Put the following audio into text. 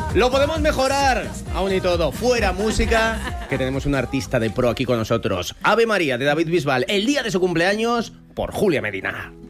Lo podemos mejorar, aún y todo. Fuera música, que tenemos un artista de pro aquí con nosotros. Ave María, de David Bisbal, el día de su cumpleaños, por Julia Medina.